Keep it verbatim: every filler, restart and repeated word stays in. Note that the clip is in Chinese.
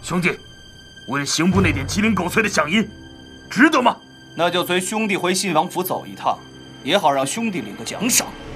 兄弟，为了刑部那点鸡零狗碎的响银，值得吗？ 那就随兄弟回信王府走一趟，也好让兄弟领个奖赏。